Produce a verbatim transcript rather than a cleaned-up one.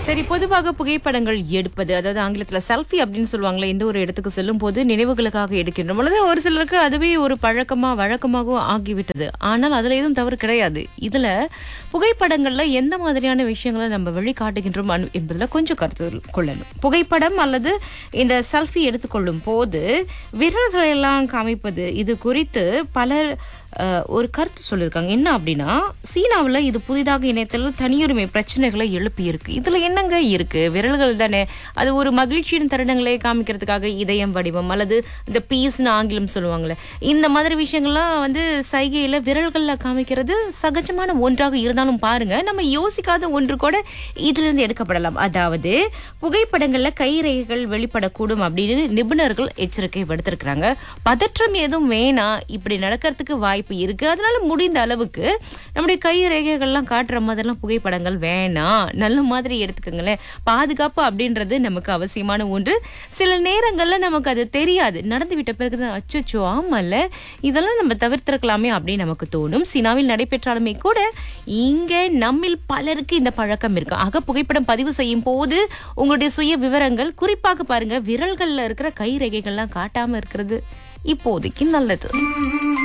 சரி, பொதுவாக புகைப்படங்கள் எடுப்பது, அதாவது ஆங்கிலத்துல செல்ஃபி அப்படின்னு சொல்லுவாங்களே, இந்த ஒரு இடத்துக்கு செல்லும் போது நினைவுகளுக்காக எடுக்கின்ற பொழுது ஒரு சிலருக்கு அதுவே ஒரு பழக்கமா வழக்கமாகவும் ஆகிவிட்டது. ஆனால் அதுல எதுவும் தவறு கிடையாது. இதுல புகைப்படங்கள்ல எந்த மாதிரியான விஷயங்களை நம்ம வெளிக்காட்டுகின்றோம் அனு- என்பதுல கொஞ்சம் கருத்து கொள்ளணும். புகைப்படம் அல்லது இந்த செல்ஃபி எடுத்துக்கொள்ளும் போது விரல்களை எல்லாம் காமிப்பது, இது குறித்து பலர் அஹ், ஒரு கருத்து சொல்லியிருக்காங்க. என்ன அப்படின்னா, சீனாவுல இது புதிதாக இணையத்தில் தனியுரிமை பிரச்சனைகளை எழுப்பி இருக்கு. இதுல என்னங்க இருக்கு? விரல்கள் தானே. அது ஒரு மகிழ்ச்சியின் தருணங்களை காமிக்கிறதுக்காக இதயம் வடிவம் அல்லது இந்த பீஸ்னு ஆங்கிலம் சொல்லுவாங்களே, இந்த மாதிரி விஷயங்கள்லாம் வந்து சைகையில விரல்கள்ல காமிக்கிறது சகஜமான ஒன்றாக இருந்தாலும் பாருங்க, நம்ம யோசிக்காத ஒன்று கூட இதுல இருந்து எடுக்கப்படலாம். அதாவது புகைப்படங்கள்ல கைரேகைகள் வெளிப்படக்கூடும் அப்படின்னு நிபுணர்கள் எச்சரிக்கை விடுத்திருக்கிறாங்க. பதற்றம் எதுவும் வேணாம், இப்படி நடக்கிறதுக்கு வாய்ப்பு இருக்கு. அதனால முடிந்த அளவுக்கு நம்முடைய கை ரேகைகள்லாம் காட்டுற மாதிரிலாம் புகைப்படங்கள் வேணாம், நல்ல மாதிரி எடுத்துக்கங்களேன். பாதுகாப்பு அப்படின்றது நமக்கு அவசியமான ஒன்று. சில நேரங்கள்ல நமக்கு அது தெரியாது, நடந்து விட்ட பிறகுதான் அச்சோ ஆமால இதெல்லாம் நம்ம தவிர்த்திருக்கலாமே அப்படின்னு நமக்கு தோணும். சீனாவில் நடைபெற்றாலுமே கூட இங்க நம்மில் பலருக்கு இந்த பழக்கம் இருக்கு. ஆக புகைப்படம் பதிவு செய்யும் போது உங்களுடைய சுய விவரங்கள், குறிப்பாக பாருங்க விரல்கள்ல இருக்கிற கை ரேகைகள்லாம் காட்டாம இருக்கிறது இப்போதைக்கு நல்லது.